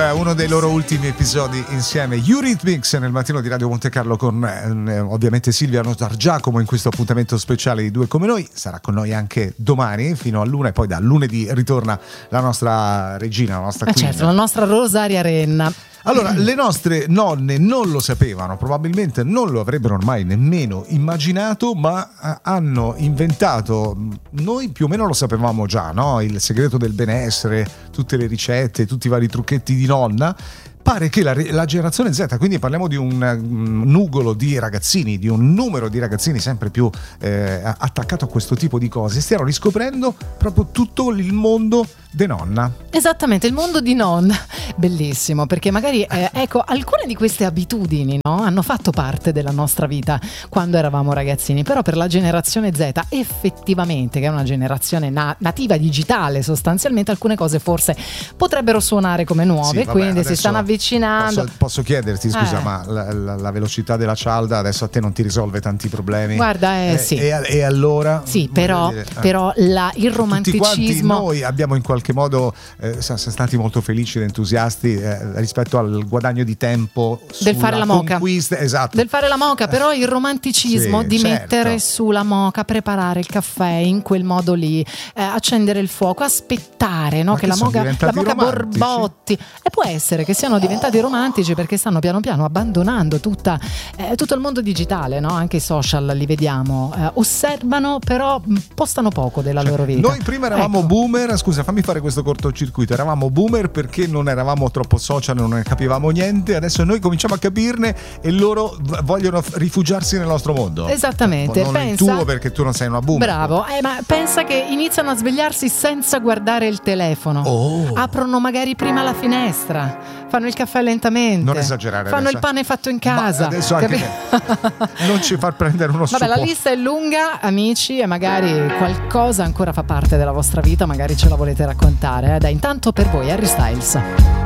uno dei loro ultimi episodi insieme, Eurythmics, nel mattino di Radio Monte Carlo con ovviamente Silvia Notar Giacomo in questo appuntamento speciale di Due Come Noi. Sarà con noi anche domani fino all'1 e poi da lunedì ritorna la nostra regina, la nostra queen. Certo, la nostra Rosaria Renna. Allora, le nostre nonne non lo sapevano, probabilmente non lo avrebbero mai nemmeno immaginato, ma hanno inventato, noi più o meno lo sapevamo già, no? Il segreto del benessere, tutte le ricette, tutti i vari trucchetti di nonna. Pare che la generazione Z, quindi parliamo di un nugolo di ragazzini, di un numero di ragazzini sempre più attaccato a questo tipo di cose, stiano riscoprendo proprio tutto il mondo de nonna. Esattamente, il mondo di nonna, bellissimo, perché magari ecco, alcune di queste abitudini, no, hanno fatto parte della nostra vita quando eravamo ragazzini, però per la generazione Z effettivamente, che è una generazione nativa digitale sostanzialmente, alcune cose forse potrebbero suonare come nuove, sì, quindi si stanno avvicinando. Posso chiederti, scusa, ma la velocità della cialda adesso a te non ti risolve tanti problemi? Guarda, sì. E allora? Sì, però il romanticismo. Tutti quanti noi abbiamo in qualche modo siamo stati molto felici ed entusiasti rispetto al guadagno di tempo del fare la moka. Esatto. Del fare la moka, però il romanticismo di mettere su la moka, preparare il caffè in quel modo lì, accendere il fuoco, aspettare, no, che la moka borbotti. E può essere che siano diventati romantici perché stanno piano piano abbandonando tutto il mondo digitale, no? Anche i social li vediamo, osservano però postano poco della loro vita. Noi prima eravamo boomer, scusa, fammi fare questo cortocircuito, eravamo boomer perché non eravamo troppo social, non ne capivamo niente, adesso noi cominciamo a capirne e loro vogliono rifugiarsi nel nostro mondo. Esattamente. Non il tuo, perché tu non sei una boomer. Bravo, ma pensa che iniziano a svegliarsi senza guardare il telefono, aprono magari prima la finestra, fanno il caffè lentamente, non esagerare, fanno adesso. Il pane fatto in casa. Ma adesso anche non ci far prendere uno Vabbè, la lista è lunga, amici, e magari qualcosa ancora fa parte della vostra vita, magari ce la volete raccontare. Dai, intanto per voi Harry Styles.